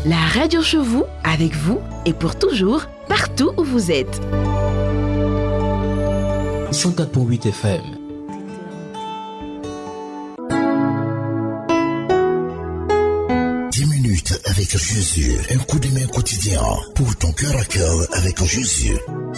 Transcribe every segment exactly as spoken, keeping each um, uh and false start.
La radio chez vous, avec vous et pour toujours, partout où vous êtes. cent quatre virgule huit F M. dix minutes avec Jésus, un coup de main quotidien pour ton cœur à cœur avec Jésus.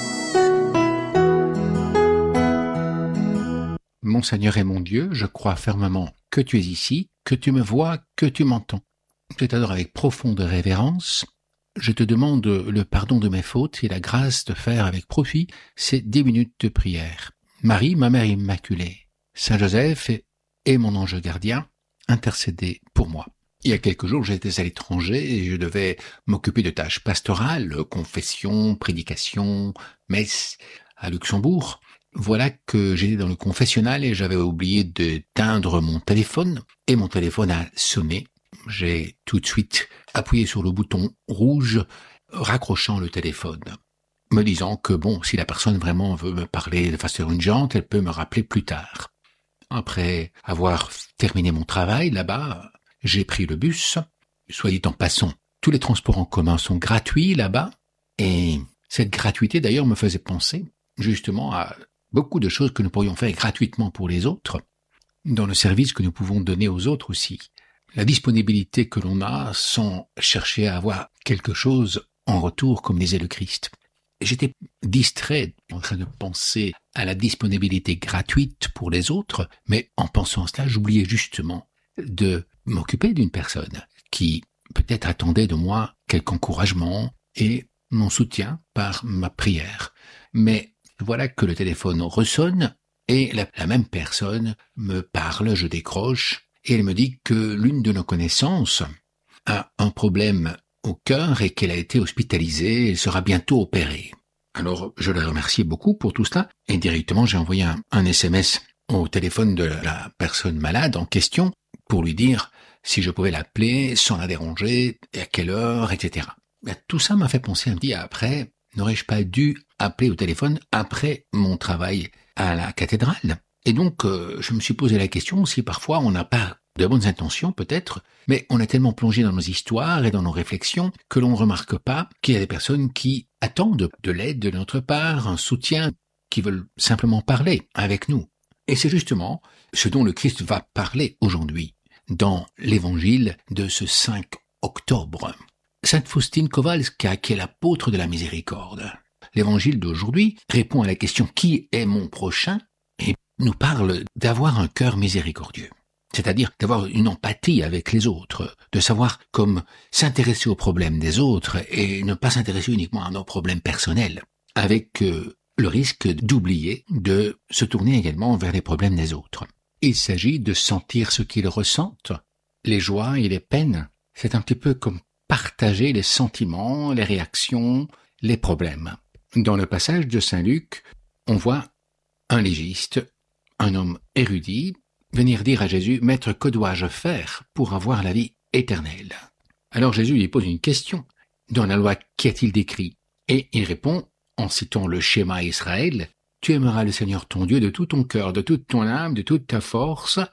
Mon Seigneur et mon Dieu, je crois fermement que tu es ici, que tu me vois, que tu m'entends. Je t'adore avec profonde révérence. Je te demande le pardon de mes fautes et la grâce de faire avec profit ces dix minutes de prière. Marie, ma mère immaculée, Saint Joseph et mon ange gardien, intercédez pour moi. Il y a quelques jours, j'étais à l'étranger et je devais m'occuper de tâches pastorales, confession, prédication, messe à Luxembourg. Voilà que j'étais dans le confessionnal et j'avais oublié d'éteindre mon téléphone et mon téléphone a sonné. J'ai tout de suite appuyé sur le bouton rouge, raccrochant le téléphone, me disant que bon, si la personne vraiment veut me parler de façon urgente, elle peut me rappeler plus tard. Après avoir terminé mon travail là-bas, j'ai pris le bus. Soit dit en passant, tous les transports en commun sont gratuits là-bas, et cette gratuité d'ailleurs me faisait penser justement à beaucoup de choses que nous pourrions faire gratuitement pour les autres, dans le service que nous pouvons donner aux autres aussi. La disponibilité que l'on a sans chercher à avoir quelque chose en retour, comme disait le Christ. J'étais distrait en train de penser à la disponibilité gratuite pour les autres, mais en pensant à cela, j'oubliais justement de m'occuper d'une personne qui peut-être attendait de moi quelque encouragement et mon soutien par ma prière. Mais voilà que le téléphone ressonne et la, la même personne me parle, je décroche, et elle me dit que l'une de nos connaissances a un problème au cœur et qu'elle a été hospitalisée et sera bientôt opérée. Alors, je la remercie beaucoup pour tout cela, et directement j'ai envoyé un, un S M S au téléphone de la personne malade en question pour lui dire si je pouvais l'appeler sans la déranger, et à quelle heure, et cetera. Ben, tout ça m'a fait penser un petit après, n'aurais-je pas dû appeler au téléphone après mon travail à la cathédrale? Et donc, euh, je me suis posé la question si parfois on n'a pas de bonnes intentions peut-être, mais on est tellement plongé dans nos histoires et dans nos réflexions que l'on ne remarque pas qu'il y a des personnes qui attendent de l'aide de notre part, un soutien, qui veulent simplement parler avec nous. Et c'est justement ce dont le Christ va parler aujourd'hui dans l'évangile de ce cinq octobre. Sainte Faustine Kowalska, qui est l'apôtre de la miséricorde. L'évangile d'aujourd'hui répond à la question « Qui est mon prochain ?» et nous parle d'avoir un cœur miséricordieux. C'est-à-dire d'avoir une empathie avec les autres, de savoir comme s'intéresser aux problèmes des autres et ne pas s'intéresser uniquement à nos problèmes personnels, avec euh, le risque d'oublier de se tourner également vers les problèmes des autres. Il s'agit de sentir ce qu'ils ressentent, les joies et les peines. C'est un petit peu comme partager les sentiments, les réactions, les problèmes. Dans le passage de Saint Luc, on voit un légiste, un homme érudit, venir dire à Jésus « Maître, que dois-je faire pour avoir la vie éternelle ?» Alors Jésus lui pose une question. Dans la loi, qu'y a-t-il d'écrit? Et il répond, en citant le schéma Israël, « Tu aimeras le Seigneur ton Dieu de tout ton cœur, de toute ton âme, de toute ta force,